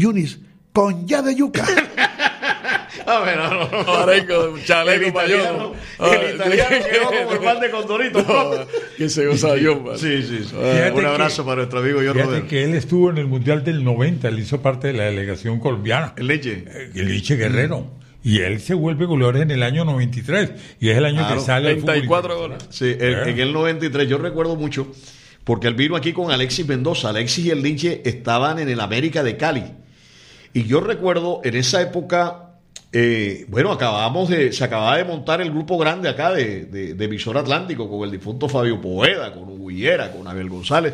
Yunis, con ya de yuca. Un chaleco payón. El italiano quedó como el pan de Condorito. Que se goza John. Sí. Un abrazo para nuestro amigo John Rodero. Que él estuvo en el Mundial del 90, él hizo parte de la delegación colombiana. El Liche Guerrero. Y él se vuelve goleador en el año 93. Y es el año que sale al fútbol. 34 goles. Sí, en el 93. Yo recuerdo mucho, porque él vino aquí con Alexis Mendoza. Alexis y el Liche estaban en el América de Cali. Y yo recuerdo en esa época, se acababa de montar el grupo grande acá de Emisor Atlántico con el difunto Fabio Poveda, con Hugo Higuera, con Abel González.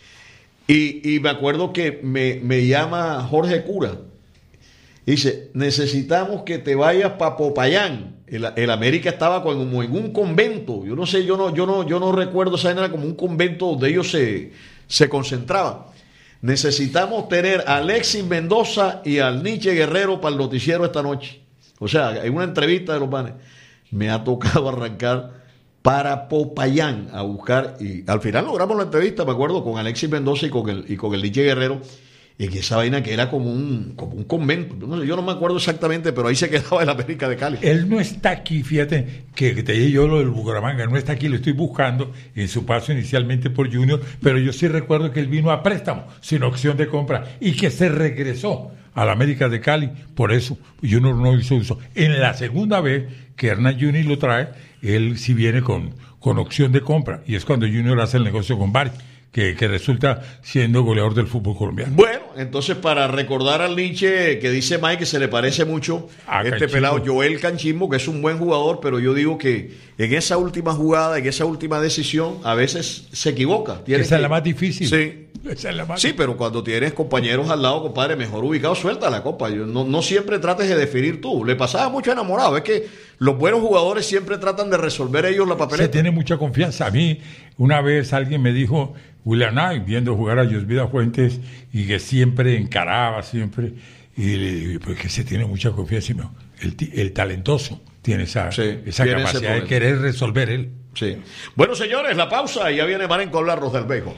Y me acuerdo que me llama Jorge Cura. Dice, necesitamos que te vayas para Popayán. El América estaba como en un convento. Yo no sé, yo no recuerdo, esa era como un convento donde ellos se concentraban. Necesitamos tener a Alexis Mendoza y al Nietzsche Guerrero para el noticiero esta noche. O sea, en una entrevista de los manes, me ha tocado arrancar para Popayán a buscar, y al final logramos la entrevista, me acuerdo, con Alexis Mendoza y con el Nietzsche Guerrero, y que esa vaina que era como un convento. Yo no me acuerdo exactamente, pero ahí se quedaba el América de Cali. Él no está aquí, fíjate, que te dije yo lo del Bucaramanga, no está aquí, lo estoy buscando en su paso inicialmente por Junior, pero yo sí recuerdo que él vino a préstamo, sin opción de compra, y que se regresó al América de Cali, por eso Junior no hizo uso. En la segunda vez que Hernán Junior lo trae, él sí viene con opción de compra, y es cuando Junior hace el negocio con Bari, que resulta siendo goleador del fútbol colombiano. Bueno, entonces para recordar al Nietzsche, que dice Mike que se le parece mucho a este pelado Joel Canchismo, que es un buen jugador, pero yo digo que en esa última jugada, en esa última decisión, a veces se equivoca. Esa es la más difícil. Sí. Sí, pero cuando tienes compañeros al lado, compadre, mejor ubicado, suelta la copa. No siempre trates de definir tú. Le pasaba mucho enamorado. Es que los buenos jugadores siempre tratan de resolver ellos la papeleta. Se tiene mucha confianza. A mí, una vez alguien me dijo, William Knight, viendo jugar a Josvida Fuentes, y que siempre encaraba, siempre, y le digo, porque se tiene mucha confianza. El talentoso tiene esa capacidad de querer resolver él. Sí. Bueno, señores, la pausa y ya viene Marenco a hablarnos del béisbol.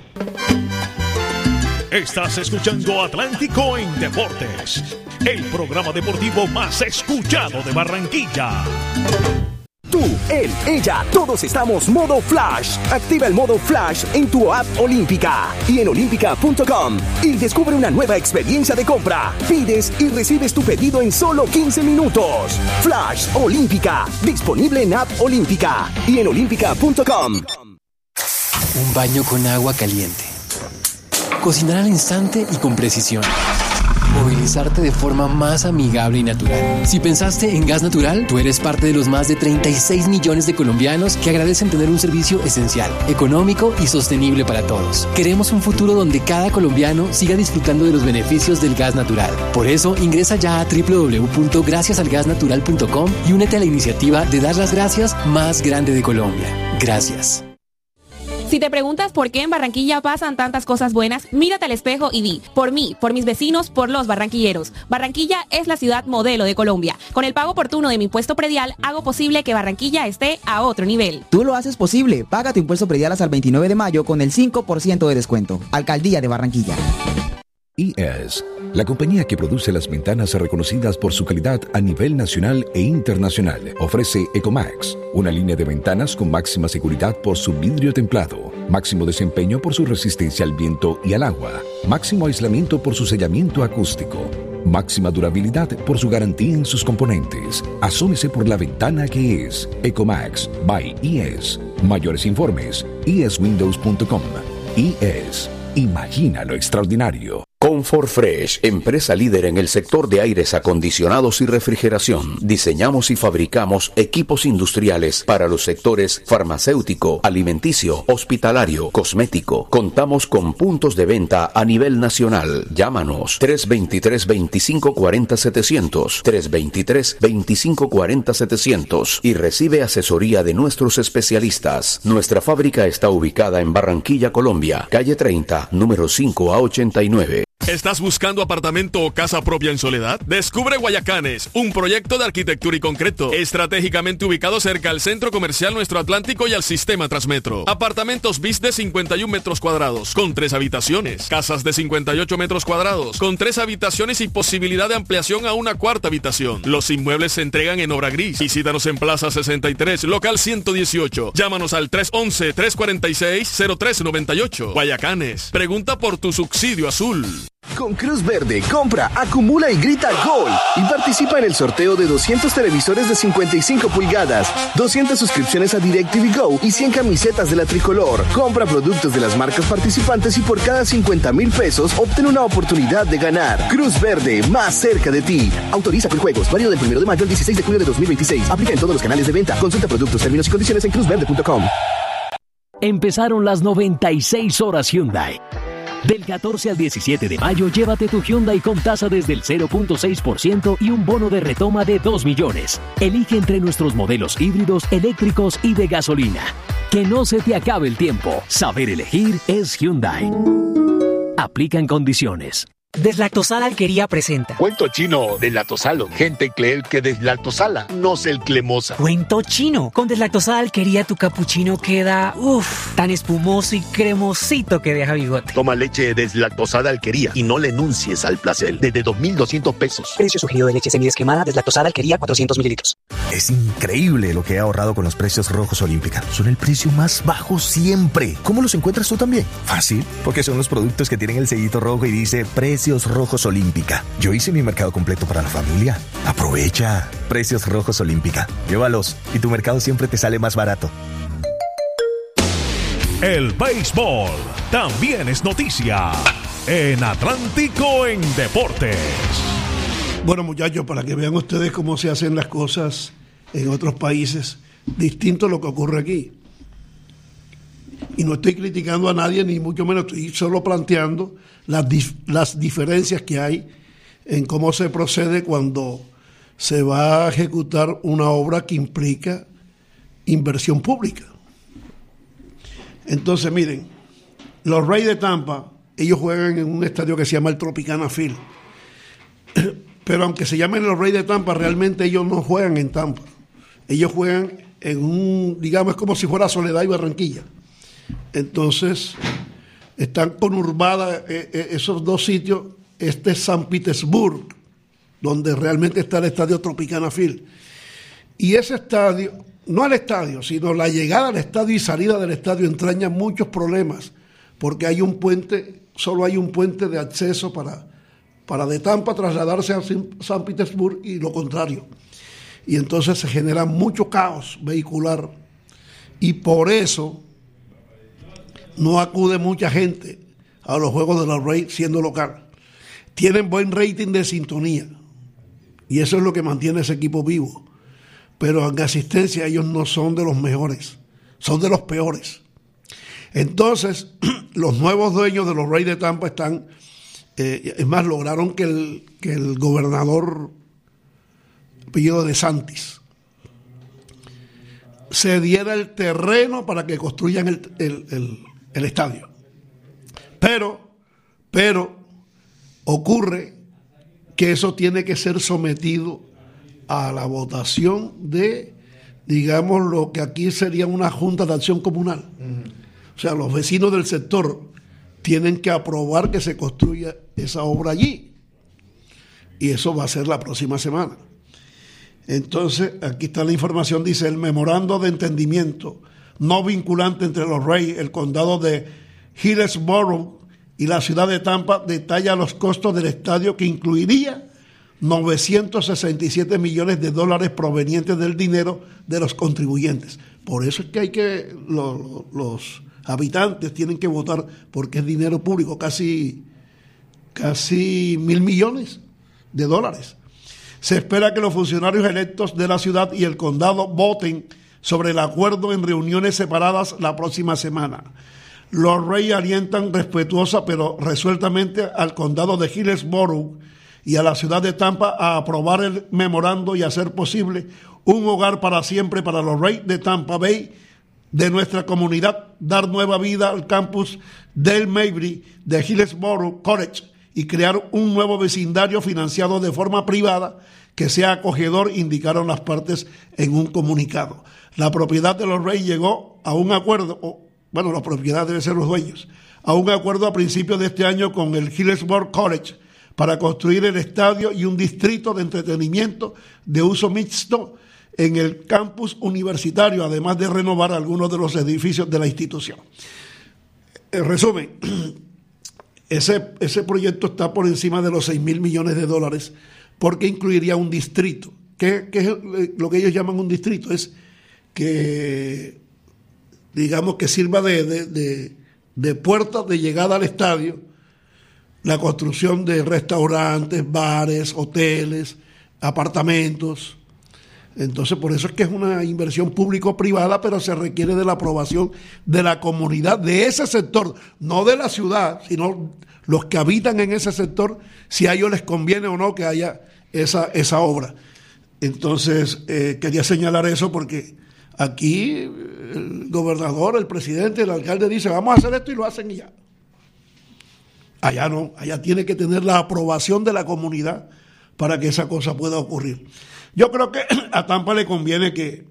Estás escuchando Atlántico en Deportes, el programa deportivo más escuchado de Barranquilla. Tú, él, ella, todos estamos modo Flash. Activa el modo Flash en tu app Olímpica y en olímpica.com y descubre una nueva experiencia de compra. Pides y recibes tu pedido en solo 15 minutos. Flash Olímpica, disponible en app Olímpica y en olímpica.com. Un baño con agua caliente. Cocinar al instante y con precisión. Movilizarte de forma más amigable y natural. Si pensaste en gas natural, tú eres parte de los más de 36 millones de colombianos que agradecen tener un servicio esencial, económico y sostenible para todos. Queremos un futuro donde cada colombiano siga disfrutando de los beneficios del gas natural. Por eso, ingresa ya a www.graciasalgasnatural.com y únete a la iniciativa de dar las gracias más grande de Colombia. Gracias. Si te preguntas por qué en Barranquilla pasan tantas cosas buenas, mírate al espejo y di, por mí, por mis vecinos, por los barranquilleros. Barranquilla es la ciudad modelo de Colombia. Con el pago oportuno de mi impuesto predial, hago posible que Barranquilla esté a otro nivel. Tú lo haces posible. Paga tu impuesto predial hasta el 29 de mayo con el 5% de descuento. Alcaldía de Barranquilla. ES, la compañía que produce las ventanas reconocidas por su calidad a nivel nacional e internacional, ofrece Ecomax, una línea de ventanas con máxima seguridad por su vidrio templado, máximo desempeño por su resistencia al viento y al agua, máximo aislamiento por su sellamiento acústico, máxima durabilidad por su garantía en sus componentes. Asómese por la ventana que es Ecomax by ES. Mayores informes, eswindows.com. ES, imagina lo extraordinario. Comfort Fresh, empresa líder en el sector de aires acondicionados y refrigeración. Diseñamos y fabricamos equipos industriales para los sectores farmacéutico, alimenticio, hospitalario, cosmético. Contamos con puntos de venta a nivel nacional. Llámanos 323-2540-700, 323-2540-700 y recibe asesoría de nuestros especialistas. Nuestra fábrica está ubicada en Barranquilla, Colombia, calle 30, número 5 a 89. ¿Estás buscando apartamento o casa propia en Soledad? Descubre Guayacanes, un proyecto de arquitectura y concreto, estratégicamente ubicado cerca al Centro Comercial Nuestro Atlántico y al Sistema Transmetro. Apartamentos bis de 51 metros cuadrados, con 3 habitaciones. Casas de 58 metros cuadrados, con 3 habitaciones y posibilidad de ampliación a una 4ª habitación. Los inmuebles se entregan en obra gris. Visítanos en Plaza 63, local 118. Llámanos al 311-346-0398. Guayacanes, pregunta por tu subsidio azul. Con Cruz Verde, compra, acumula y grita GOL. Y participa en el sorteo de 200 televisores de 55 pulgadas, 200 suscripciones a DirecTV Go y 100 camisetas de la tricolor. Compra productos de las marcas participantes y por cada 50,000 pesos obtén una oportunidad de ganar. Cruz Verde, más cerca de ti. Autoriza con juegos, válido del 1 de mayo al 16 de julio de 2026. Aplica en todos los canales de venta. Consulta productos, términos y condiciones en cruzverde.com. Empezaron las 96 horas Hyundai. Del 14 al 17 de mayo, llévate tu Hyundai con tasa desde el 0.6% y un bono de retoma de 2 millones. Elige entre nuestros modelos híbridos, eléctricos y de gasolina. Que no se te acabe el tiempo. Saber elegir es Hyundai. Aplican condiciones. Deslactosada Alquería presenta Cuento chino deslactosalo. Gente cree que deslactosala, no se el cremosa. Cuento chino. Con Deslactosada Alquería tu capuchino queda tan espumoso y cremosito que deja bigote. Toma leche deslactosada Alquería y no le enuncies al placer. Desde 2,200 pesos. Precio sugerido de leche semidesquemada Deslactosada Alquería 400 mililitros. Es increíble lo que he ahorrado con los precios Rojos Olímpica. Son el precio más bajo siempre. ¿Cómo los encuentras tú también? Fácil, porque son los productos que tienen el sellito rojo y dice Precios Rojos Olímpica. Yo hice mi mercado completo para la familia. Aprovecha. Precios Rojos Olímpica. Llévalos y tu mercado siempre te sale más barato. El béisbol también es noticia en Atlántico en Deportes. Bueno, muchachos, para que vean ustedes cómo se hacen las cosas en otros países, distinto a lo que ocurre aquí. Y no estoy criticando a nadie, ni mucho menos, estoy solo planteando las diferencias que hay en cómo se procede cuando se va a ejecutar una obra que implica inversión pública. Entonces, miren, los Rays de Tampa, ellos juegan en un estadio que se llama el Tropicana Field. Pero aunque se llamen los Rays de Tampa, realmente ellos no juegan en Tampa. Ellos juegan en un, digamos, es como si fuera Soledad y Barranquilla. Entonces, están conurbadas esos dos sitios. Este es San Petersburg, donde realmente está el estadio Tropicana Field. Y ese estadio, no el estadio, sino la llegada al estadio y salida del estadio entraña muchos problemas, porque hay un puente, solo hay un puente de acceso para de Tampa trasladarse a San Petersburg y lo contrario. Y entonces se genera mucho caos vehicular. Y por eso no acude mucha gente a los juegos de los Rays siendo local. Tienen buen rating de sintonía y eso es lo que mantiene ese equipo vivo. Pero en asistencia ellos no son de los mejores, son de los peores. Entonces, los nuevos dueños de los Rays de Tampa están, es más, lograron que el gobernador, apellido de Santis, se diera el terreno para que construyan el estadio. Pero ocurre que eso tiene que ser sometido a la votación de, digamos, lo que aquí sería una junta de acción comunal. O sea, los vecinos del sector tienen que aprobar que se construya esa obra allí. Y eso va a ser la próxima semana. Entonces, aquí está la información, dice, el memorando de entendimiento no vinculante entre los Rays, el condado de Hillsborough y la ciudad de Tampa detalla los costos del estadio que incluiría 967 millones de dólares provenientes del dinero de los contribuyentes. Por eso es que los habitantes tienen que votar porque es dinero público, casi 1.000 millones de dólares. Se espera que los funcionarios electos de la ciudad y el condado voten sobre el acuerdo en reuniones separadas la próxima semana. Los Rays alientan respetuosa pero resueltamente al condado de Hillsborough y a la ciudad de Tampa a aprobar el memorando y hacer posible un hogar para siempre para los Rays de Tampa Bay de nuestra comunidad, dar nueva vida al campus del Mabry de Hillsborough College y crear un nuevo vecindario financiado de forma privada que sea acogedor, indicaron las partes en un comunicado. La propiedad de los Rays llegó a un acuerdo, la propiedad debe ser los dueños, a un acuerdo a principios de este año con el Hillsborough College para construir el estadio y un distrito de entretenimiento de uso mixto en el campus universitario, además de renovar algunos de los edificios de la institución. En resumen, ese proyecto está por encima de los $6,000 millones porque incluiría un distrito. ¿Qué es lo que ellos llaman un distrito? Es que, digamos, que sirva de puerta de llegada al estadio, la construcción de restaurantes, bares, hoteles, apartamentos. Entonces, por eso es que es una inversión público-privada, pero se requiere de la aprobación de la comunidad, de ese sector, no de la ciudad, sino los que habitan en ese sector, si a ellos les conviene o no que haya esa obra. Entonces, quería señalar eso porque aquí el gobernador, el presidente, el alcalde dice, vamos a hacer esto y lo hacen y ya. Allá no, allá tiene que tener la aprobación de la comunidad para que esa cosa pueda ocurrir. Yo creo que a Tampa le conviene que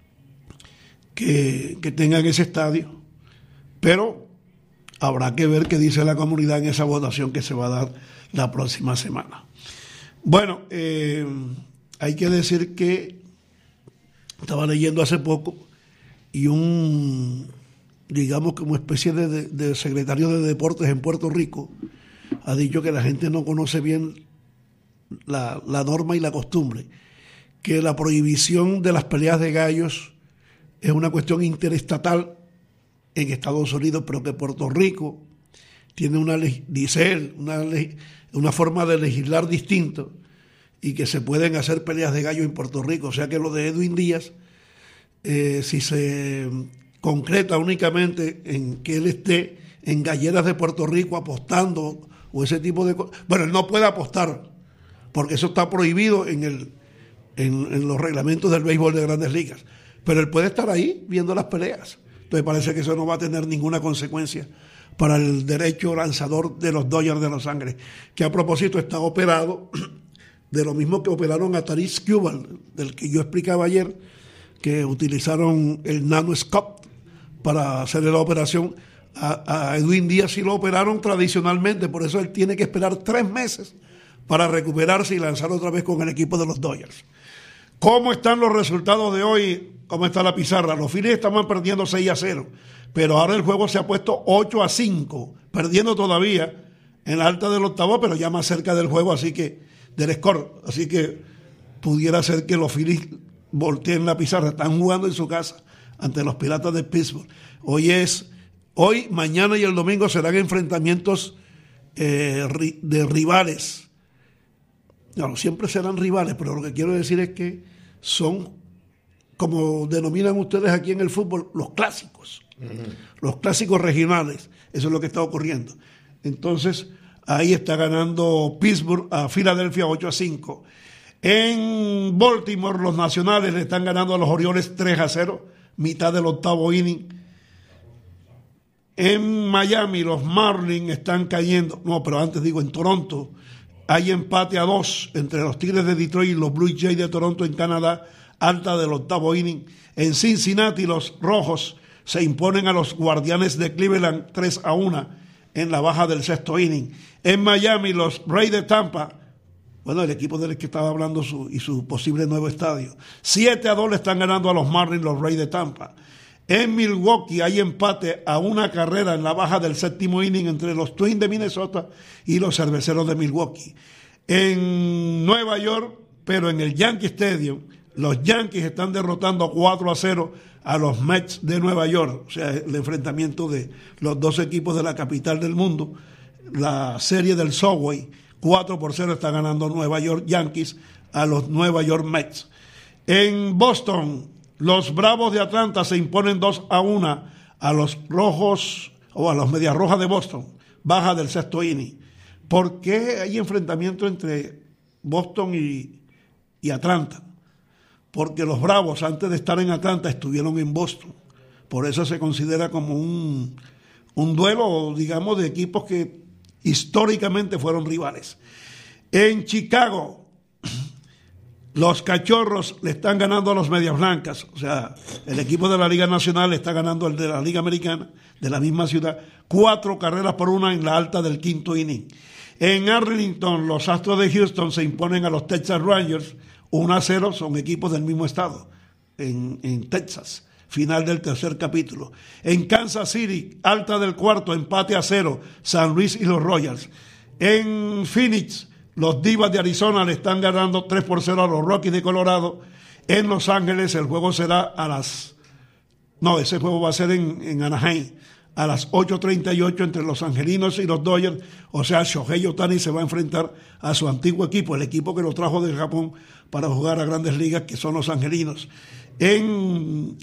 tengan ese estadio, pero habrá que ver qué dice la comunidad en esa votación que se va a dar la próxima semana. Bueno, hay que decir que estaba leyendo hace poco y digamos como especie de secretario de deportes en Puerto Rico ha dicho que la gente no conoce bien la norma y la costumbre, que la prohibición de las peleas de gallos es una cuestión interestatal en Estados Unidos, pero que Puerto Rico tiene una forma de legislar distinto y que se pueden hacer peleas de gallos en Puerto Rico. O sea que lo de Edwin Díaz, si se concreta únicamente en que él esté en galleras de Puerto Rico apostando o ese tipo de cosas, bueno, él no puede apostar porque eso está prohibido en los reglamentos del béisbol de Grandes Ligas, pero él puede estar ahí viendo las peleas. Entonces parece que eso no va a tener ninguna consecuencia para el derecho lanzador de los Dodgers de Los Ángeles, que a propósito está operado de lo mismo que operaron a Tarik Skubal, del que yo explicaba ayer, que utilizaron el nanoscope para hacer la operación. A Edwin Díaz sí lo operaron tradicionalmente, por eso él tiene que esperar 3 meses para recuperarse y lanzar otra vez con el equipo de los Dodgers. ¿Cómo están los resultados de hoy? ¿Cómo está la pizarra? Los Phillies estaban perdiendo 6-0, pero ahora el juego se ha puesto 8-5, perdiendo todavía en la alta del octavo, pero ya más cerca del juego, del score. Así que pudiera ser que los Phillies volteen la pizarra. Están jugando en su casa ante los Piratas de Pittsburgh. Hoy, mañana y el domingo serán enfrentamientos de rivales. No, siempre serán rivales, pero lo que quiero decir es que son, como denominan ustedes aquí en el fútbol, los clásicos. Los clásicos regionales. Eso es lo que está ocurriendo. Entonces, ahí está ganando Pittsburgh a Filadelfia 8-5. En Baltimore, los nacionales le están ganando a los Orioles 3-0, mitad del octavo inning. En Miami, los Marlins están cayendo. No, pero antes digo, en Toronto hay empate a 2 entre los Tigres de Detroit y los Blue Jays de Toronto en Canadá, alta del octavo inning. En Cincinnati, los Rojos se imponen a los Guardianes de Cleveland 3-1 en la baja del sexto inning. En Miami, los Rays de Tampa, el equipo del que estaba hablando y su posible nuevo estadio, 7-2 le están ganando a los Marlins los Rays de Tampa. En Milwaukee hay empate a 1 carrera en la baja del séptimo inning entre los Twins de Minnesota y los Cerveceros de Milwaukee. En Nueva York, pero en el Yankee Stadium, los Yankees están derrotando 4-0 a los Mets de Nueva York. O sea, el enfrentamiento de los dos equipos de la capital del mundo. La serie del Subway, 4-0 está ganando Nueva York Yankees a los Nueva York Mets. En Boston, los Bravos de Atlanta se imponen 2-1 a los Rojos o a los Medias Rojas de Boston, baja del sexto inning. ¿Por qué hay enfrentamiento entre Boston y Atlanta? Porque los Bravos, antes de estar en Atlanta, estuvieron en Boston. Por eso se considera como un duelo, digamos, de equipos que Históricamente fueron rivales. En Chicago, los Cachorros le están ganando a los Medias Blancas. O sea, el equipo de la Liga Nacional le está ganando al de la Liga Americana, de la misma ciudad, 4-1 en la alta del quinto inning. En Arlington, los Astros de Houston se imponen a los Texas Rangers 1-0, son equipos del mismo estado, en Texas. Final del tercer capítulo. En Kansas City, alta del cuarto, empate a 0, San Luis y los Royals. En Phoenix, los Divas de Arizona le están ganando 3-0 a los Rockies de Colorado. En Los Ángeles el juego será ese juego va a ser en Anaheim a las 8:38 entre los angelinos y los Dodgers. O sea, Shohei Ohtani se va a enfrentar a su antiguo equipo, el equipo que lo trajo del Japón para jugar a Grandes Ligas, que son los angelinos. En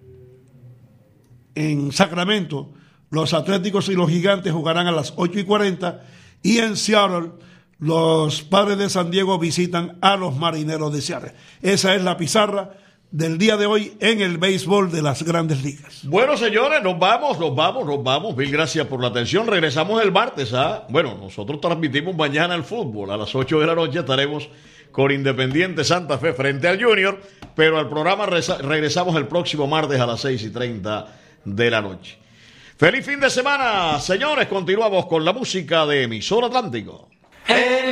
Sacramento, los Atléticos y los Gigantes jugarán a las 8:40, y en Seattle, los Padres de San Diego visitan a los Marineros de Seattle. Esa es la pizarra del día de hoy en el béisbol de las Grandes Ligas. Bueno, señores, nos vamos. Mil gracias por la atención. Regresamos el martes. Bueno, nosotros transmitimos mañana el fútbol. A las 8 de la noche estaremos con Independiente Santa Fe frente al Junior, pero al programa regresamos el próximo martes a las 6:30 de la noche. ¡Feliz fin de semana, señores! Continuamos con la música de Emisor Atlántico.